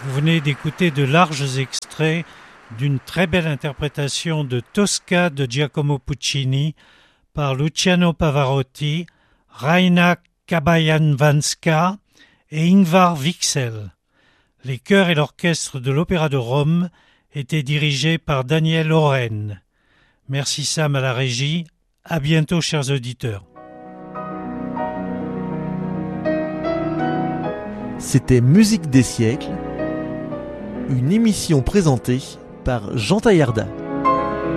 Vous venez d'écouter de larges extraits d'une très belle interprétation de Tosca de Giacomo Puccini par Luciano Pavarotti, Raina Kabayanvanska et Ingvar Wixel. Les chœurs et l'orchestre de l'Opéra de Rome étaient dirigés par Daniel Oren. Merci Sam à la régie. À bientôt, chers auditeurs. C'était Musique des siècles, une émission présentée par Jean Taillarda.